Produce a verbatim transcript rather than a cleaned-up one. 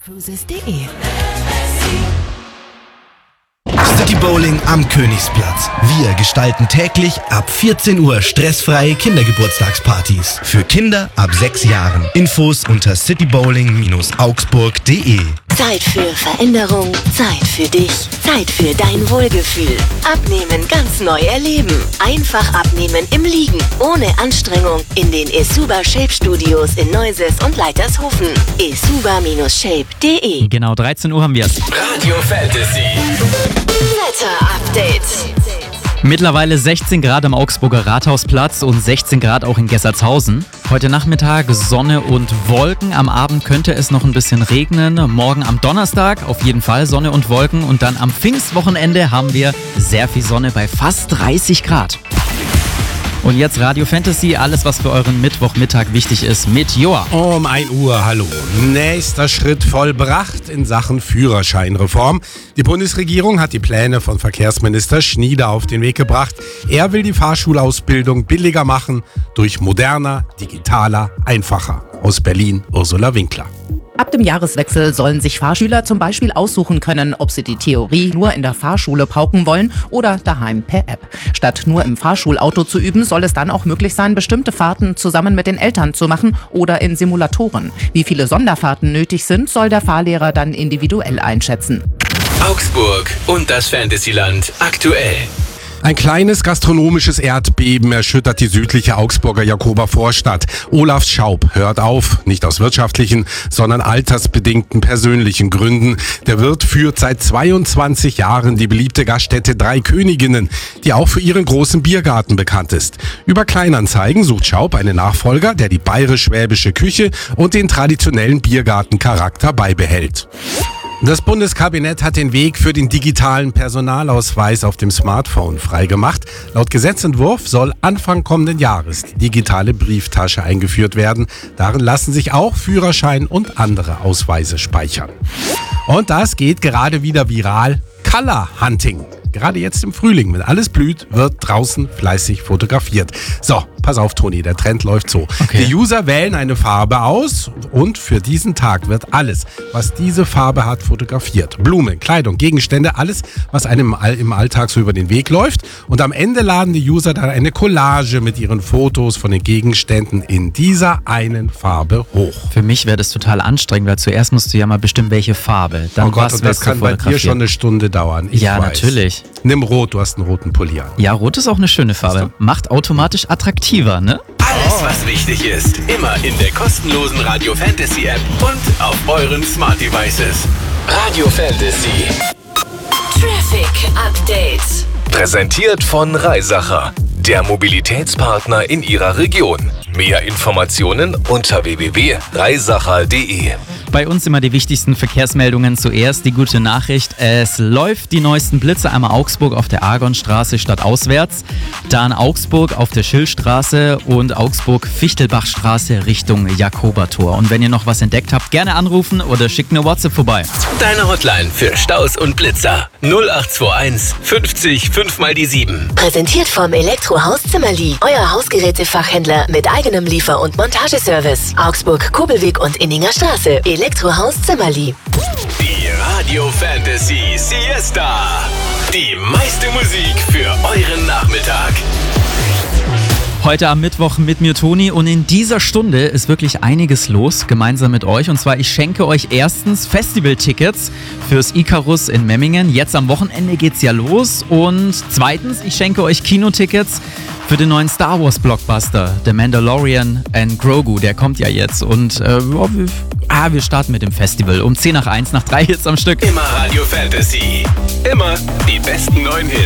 cruises punkt de. City Bowling am Königsplatz. Wir gestalten täglich ab vierzehn Uhr stressfreie Kindergeburtstagspartys. Für Kinder ab sechs Jahren. Infos unter citybowling augsburg punkt de. Zeit für Veränderung, Zeit für dich, Zeit für dein Wohlgefühl. Abnehmen ganz neu erleben. Einfach abnehmen im Liegen, ohne Anstrengung. In den Esuba Shape Studios in Neuses und Leitershofen. esuba shape punkt de. Genau, dreizehn Uhr haben wir es. Radio Fantasy. Wetter-Update. Mittlerweile sechzehn Grad am Augsburger Rathausplatz und sechzehn Grad auch in Gessertshausen. Heute Nachmittag Sonne und Wolken. Am Abend könnte es noch ein bisschen regnen. Morgen am Donnerstag auf jeden Fall Sonne und Wolken. Und dann am Pfingstwochenende haben wir sehr viel Sonne bei fast dreißig Grad. Und jetzt Radio Fantasy, alles was für euren Mittwochmittag wichtig ist mit Joa. Um ein Uhr, hallo. Nächster Schritt vollbracht in Sachen Führerscheinreform. Die Bundesregierung hat die Pläne von Verkehrsminister Schnieder auf den Weg gebracht. Er will die Fahrschulausbildung billiger machen, durch moderner, digitaler, einfacher. Aus Berlin, Ursula Winkler. Ab dem Jahreswechsel sollen sich Fahrschüler zum Beispiel aussuchen können, ob sie die Theorie nur in der Fahrschule pauken wollen oder daheim per App. Statt nur im Fahrschulauto zu üben, soll es dann auch möglich sein, bestimmte Fahrten zusammen mit den Eltern zu machen oder in Simulatoren. Wie viele Sonderfahrten nötig sind, soll der Fahrlehrer dann individuell einschätzen. Augsburg und das Fantasyland aktuell. Ein kleines gastronomisches Erdbeben erschüttert die südliche Augsburger Jakober Vorstadt. Olaf Schaub hört auf, nicht aus wirtschaftlichen, sondern altersbedingten persönlichen Gründen. Der Wirt führt seit zweiundzwanzig Jahren die beliebte Gaststätte Drei Königinnen, die auch für ihren großen Biergarten bekannt ist. Über Kleinanzeigen sucht Schaub einen Nachfolger, der die bayerisch-schwäbische Küche und den traditionellen Biergartencharakter beibehält. Das Bundeskabinett hat den Weg für den digitalen Personalausweis auf dem Smartphone freigemacht. Laut Gesetzentwurf soll Anfang kommenden Jahres die digitale Brieftasche eingeführt werden. Darin lassen sich auch Führerschein und andere Ausweise speichern. Und das geht gerade wieder viral. Color Hunting. Gerade jetzt im Frühling, wenn alles blüht, wird draußen fleißig fotografiert. So, pass auf, Toni, der Trend läuft so. Okay. Die User wählen eine Farbe aus und für diesen Tag wird alles, was diese Farbe hat, fotografiert. Blumen, Kleidung, Gegenstände, alles, was einem im Alltag so über den Weg läuft. Und am Ende laden die User dann eine Collage mit ihren Fotos von den Gegenständen in dieser einen Farbe hoch. Für mich wäre das total anstrengend, weil zuerst musst du ja mal bestimmen, welche Farbe. Dann Oh Gott, was und das kann bei dir schon eine Stunde dauern. Ich Ja, weiß. natürlich. Nimm Rot, du hast einen roten Pulli an. Ja, Rot ist auch eine schöne Farbe. Macht automatisch attraktiver, ne? Alles, was wichtig ist, immer in der kostenlosen Radio Fantasy App und auf euren Smart Devices. Radio Fantasy. Traffic Update. Präsentiert von Reisacher, der Mobilitätspartner in Ihrer Region. Mehr Informationen unter w w w punkt reisacher punkt de. Bei uns immer die wichtigsten Verkehrsmeldungen. Zuerst die gute Nachricht. Es läuft die neuesten Blitze. Einmal Augsburg auf der Argonstraße stadtauswärts. Dann Augsburg auf der Schillstraße und Augsburg-Fichtelbachstraße Richtung Jakobertor. Und wenn ihr noch was entdeckt habt, gerne anrufen oder schickt eine WhatsApp vorbei. Deine Hotline für Staus und Blitzer. null acht zwei eins fünfzig fünf mal die sieben. Präsentiert vom Elektrohaus Zimmerli. Euer Hausgerätefachhändler mit eigenem Liefer- und Montageservice. Augsburg, Kobelweg und Inninger Straße. Elektrohaus Zimmerli. Die Radio Fantasy Siesta. Die meiste Musik für euren Nachmittag. Heute am Mittwoch mit mir, Toni, und in dieser Stunde ist wirklich einiges los, gemeinsam mit euch. Und zwar, ich schenke euch erstens Festivaltickets fürs Icarus in Memmingen. Jetzt am Wochenende geht's ja los. Und zweitens, ich schenke euch Kinotickets für den neuen Star Wars Blockbuster, The Mandalorian and Grogu. Der kommt ja jetzt. Und äh, wir, ah, wir starten mit dem Festival um zehn nach eins, nach drei Hits am Stück. Immer Radio Fantasy. Immer die besten neuen Hits.